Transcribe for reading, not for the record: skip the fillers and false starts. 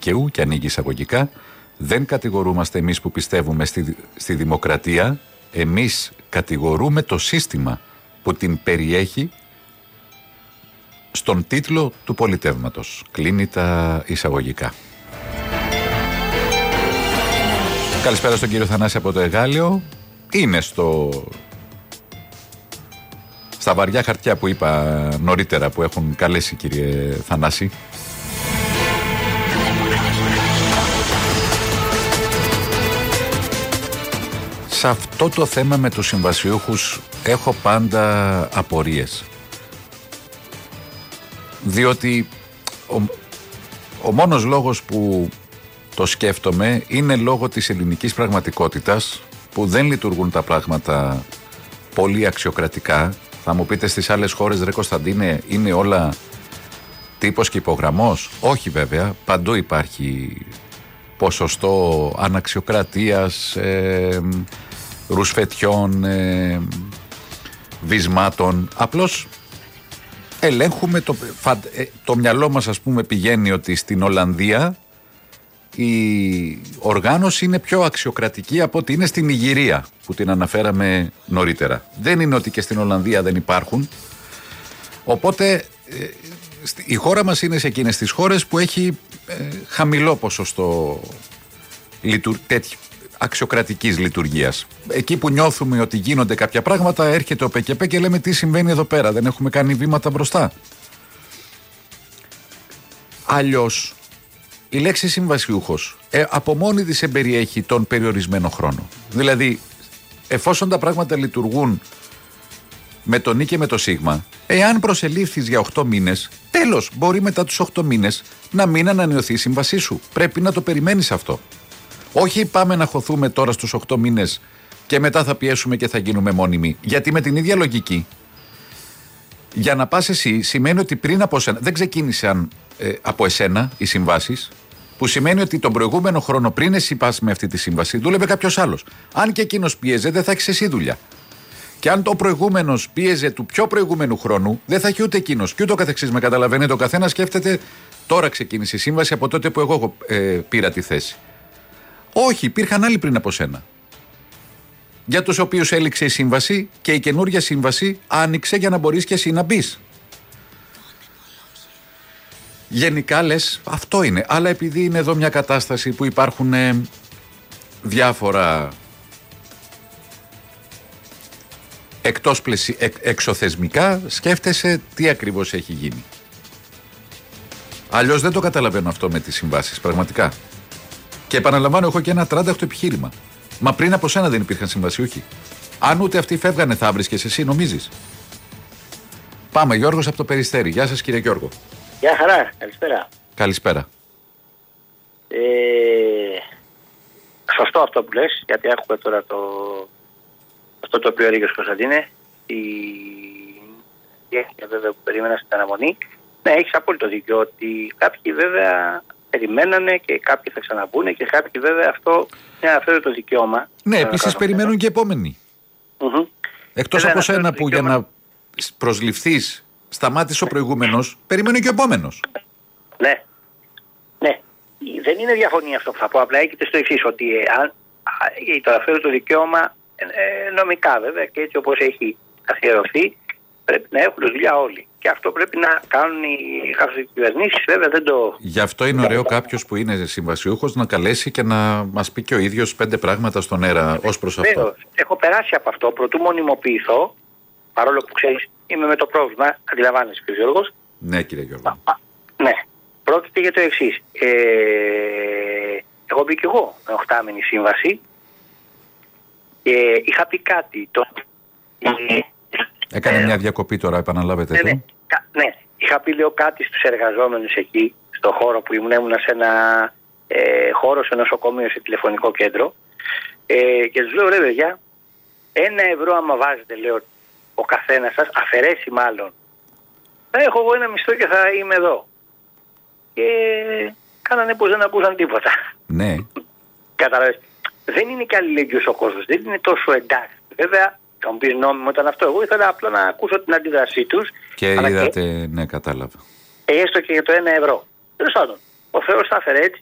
δίκαιου και ανοίγει εισαγωγικά. Δεν κατηγορούμαστε εμείς που πιστεύουμε στη δημοκρατία. Εμείς κατηγορούμε το σύστημα που την περιέχει στον τίτλο του πολιτεύματος. Κλείνει τα εισαγωγικά. Καλησπέρα στον κύριο Θανάση από το Εγάλεο. Είναι στα βαριά χαρτιά που είπα νωρίτερα που έχουν καλέσει, κύριε Θανάση. Σε αυτό το θέμα με τους συμβασιούχους έχω πάντα απορίες. Διότι ο μόνος λόγος που το σκέφτομαι είναι λόγω της ελληνικής πραγματικότητας, που δεν λειτουργούν τα πράγματα πολύ αξιοκρατικά. Θα μου πείτε, στις άλλες χώρες, ρε Κωνσταντίνε, είναι όλα τύπος και υπογραμμός? Όχι βέβαια, παντού υπάρχει ποσοστό αναξιοκρατίας, ρουσφετιών, βυσμάτων. Απλώς ελέγχουμε το μυαλό μας, ας πούμε, πηγαίνει ότι στην Ολλανδία η οργάνωση είναι πιο αξιοκρατική από ότι είναι στην Νιγηρία, που την αναφέραμε νωρίτερα. Δεν είναι ότι και στην Ολλανδία δεν υπάρχουν. Οπότε η χώρα μας είναι σε εκείνες τις χώρες που έχει χαμηλό ποσοστό αξιοκρατικής λειτουργίας. Εκεί που νιώθουμε ότι γίνονται κάποια πράγματα, έρχεται ο ΠΚΠ και λέμε τι συμβαίνει εδώ πέρα, δεν έχουμε κάνει βήματα μπροστά. Αλλιώς η λέξη συμβασιούχος από μόνη της εμπεριέχει τον περιορισμένο χρόνο. Δηλαδή, εφόσον τα πράγματα λειτουργούν με το νι και με το σίγμα, εάν προσελήφθεις για 8 μήνες, τέλος, μπορεί μετά τους 8 μήνες να μην ανανεωθεί η σύμβασή σου. Πρέπει να το περιμένεις αυτό. Όχι πάμε να χωθούμε τώρα στους 8 μήνες και μετά θα πιέσουμε και θα γίνουμε μόνιμοι. Γιατί με την ίδια λογική, για να πας εσύ, σημαίνει ότι πριν από εσένα, δεν ξεκίνησαν από εσένα οι συμβάσεις, που σημαίνει ότι τον προηγούμενο χρόνο πριν εσύ πας με αυτή τη σύμβαση, δούλευε κάποιος άλλος. Αν και εκείνος πίεζε, δεν θα έχεις εσύ δουλειά. Και αν το προηγούμενος πίεζε του πιο προηγούμενου χρόνου, δεν θα έχει ούτε εκείνος και ούτε ο καθεξής. Με καταλαβαίνετε, ο καθένας σκέφτεται τώρα ξεκίνησε η σύμβαση από τότε που εγώ πήρα τη θέση. Όχι, υπήρχαν άλλοι πριν από σένα, για τους οποίους έληξε η σύμβαση και η καινούργια σύμβαση άνοιξε για να μπορείς και εσύ να μπεις. Γενικά λες αυτό είναι, αλλά επειδή είναι εδώ μια κατάσταση που υπάρχουν διάφορα εκτός εξωθεσμικά, σκέφτεσαι τι ακριβώς έχει γίνει. Αλλιώς δεν το καταλαβαίνω αυτό με τις συμβάσεις, πραγματικά. Και επαναλαμβάνω, έχω και ένα τράνταχτο επιχείρημα. Μα πριν από σένα δεν υπήρχαν συμβασιούχοι. Αν ούτε αυτοί φεύγανε, θα βρίσκεσαι εσύ, νομίζεις? Πάμε, Γιώργος από το Περιστέρι. Γεια σας, κύριε Γιώργο. Γεια χαρά, καλησπέρα. Καλησπέρα. Σωστό αυτό που λες, γιατί έχουμε τώρα αυτό το οποίο έλεγε ο Κωνσταντίνε, η διεύθυνση βέβαια που περίμενα στην αναμονή. Ναι, έχεις απόλυτο δίκιο ότι κάποιοι βέβαια περιμένανε και κάποιοι θα ξαναμπούν και κάποιοι βέβαια αυτό είναι αφαίρετο δικαίωμα. Ναι, επίσης περιμένουν και επόμενοι. Εκτός από σένα που για να προσληφθείς σταμάτησε ο προηγούμενος, περιμένει και ο επόμενος. Ναι. Ναι. Δεν είναι διαφωνία αυτό που θα πω. Απλά έχετε στο εξής, ότι αν το αφαίρετο δικαίωμα νομικά βέβαια και έτσι όπως έχει καθιερωθεί, πρέπει να έχουν δουλειά όλοι. Και αυτό πρέπει να κάνουν οι κυβερνήσεις, βέβαια δεν το... Γι' αυτό είναι ωραίο κάποιος που είναι συμβασιούχος να καλέσει και να μας πει και ο ίδιος 5 πράγματα στον αέρα ως προς αυτό. Έχω περάσει από αυτό, προτού μονιμοποιηθώ, παρόλο που ξέρεις είμαι με το πρόβλημα, αντιλαμβάνεσαι κύριε Γιώργος. Ναι κύριε Γιώργο. Ναι, πρόκειται για το εξής. Εγώ μπήκα και εγώ με 8μηνη σύμβαση και είχα πει κάτι. Έκανε μια διακοπή τώρα, επαναλάβετε το. Ναι, είχα πει λέω κάτι στους εργαζόμενους εκεί, στο χώρο που ήμουν σε ένα χώρο, σε νοσοκομείο, σε τηλεφωνικό κέντρο και τους λέω ρε παιδιά, 1 ευρώ άμα βάζετε λέω ο καθένας σας, αφαιρέσει μάλλον, θα έχω εγώ ένα μισθό και θα είμαι εδώ. Και κάνανε πως δεν ακούσαν τίποτα. Ναι. Καταλαβαίνεις. Δεν είναι και αλληλεγγύος ο κόσμος, δεν είναι τόσο εντάξει. Βέβαια, θα μου πεις νόμιμο ήταν αυτό. Εγώ ήθελα απλά να ακούσω την αντίδρασή τους. Και είδατε, ναι, κατάλαβα. Έστω και για το 1 ευρώ. Τέλος πάντων, ο Θεός θα έφερε έτσι